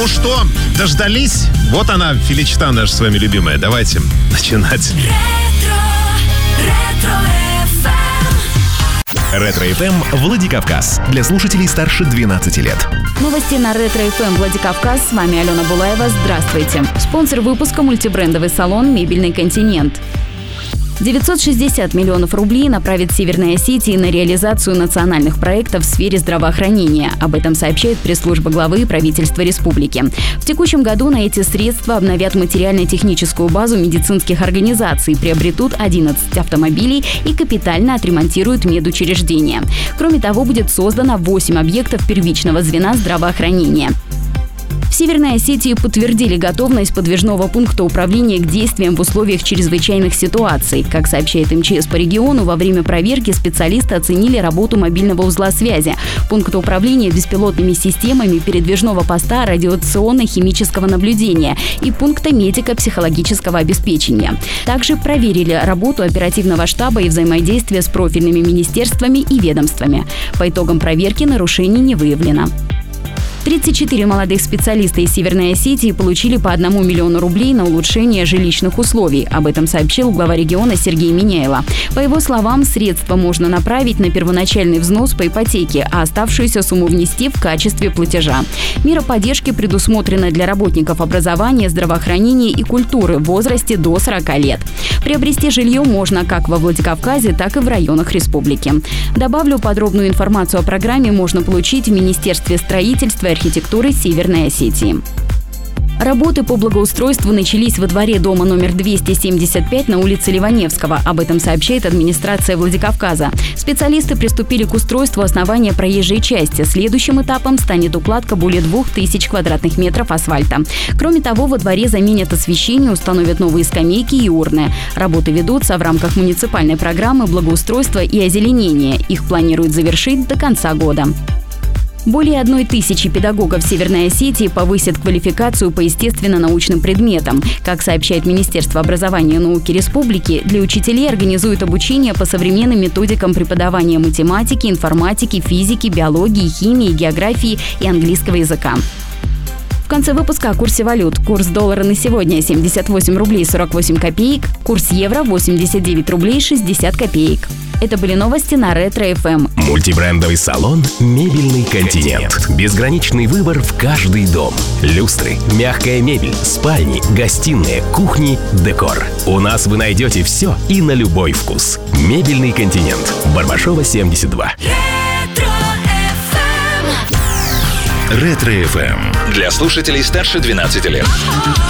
Ну что, дождались? Вот она, Феличита наша с вами любимая. Давайте начинать. Ретро-ФМ Владикавказ. Для слушателей старше 12 лет. Новости на Ретро-ФМ Владикавказ. С вами Алена Булаева. Здравствуйте. Спонсор выпуска — мультибрендовый салон «Мебельный континент». 960 миллионов рублей направит Северная Осетия на реализацию национальных проектов в сфере здравоохранения. Об этом сообщает пресс-служба главы правительства республики. В текущем году на эти средства обновят материально-техническую базу медицинских организаций, приобретут 11 автомобилей и капитально отремонтируют медучреждения. Кроме того, будет создано 8 объектов первичного звена здравоохранения. В Северной Осетии подтвердили готовность подвижного пункта управления к действиям в условиях чрезвычайных ситуаций. Как сообщает МЧС по региону, во время проверки специалисты оценили работу мобильного узла связи, пункта управления беспилотными системами, передвижного поста радиационно-химического наблюдения и пункта медико-психологического обеспечения. Также проверили работу оперативного штаба и взаимодействие с профильными министерствами и ведомствами. По итогам проверки нарушений не выявлено. 34 молодых специалиста из Северной Осетии получили по 1 миллиону рублей на улучшение жилищных условий. Об этом сообщил глава региона Сергей Миняйло. По его словам, средства можно направить на первоначальный взнос по ипотеке, а оставшуюся сумму внести в качестве платежа. Мера поддержки предусмотрена для работников образования, здравоохранения и культуры в возрасте до 40 лет. Приобрести жилье можно как во Владикавказе, так и в районах республики. Добавлю, подробную информацию о программе можно получить в Министерстве строительства и архитектуры Северной Осетии. Работы по благоустройству начались во дворе дома номер 275 на улице Ливаневского. Об этом сообщает администрация Владикавказа. Специалисты приступили к устройству основания проезжей части. Следующим этапом станет укладка более 2000 квадратных метров асфальта. Кроме того, во дворе заменят освещение, установят новые скамейки и урны. Работы ведутся в рамках муниципальной программы благоустройства и озеленения. Их планируют завершить до конца года. Более 1000 педагогов Северной Осетии повысят квалификацию по естественно-научным предметам. Как сообщает Министерство образования и науки республики, для учителей организуют обучение по современным методикам преподавания математики, информатики, физики, биологии, химии, географии и английского языка. В конце выпуска о курсе валют. Курс доллара на сегодня 78 рублей 48 копеек, курс евро 89 рублей 60 копеек. Это были новости на Ретро-ФМ. Мультибрендовый салон «Мебельный континент». Безграничный выбор в каждый дом. Люстры, мягкая мебель, спальни, гостиные, кухни, декор. У нас вы найдете все и на любой вкус. «Мебельный континент». Барбашова, 72. Ретро-ФМ. Для слушателей старше 12 лет.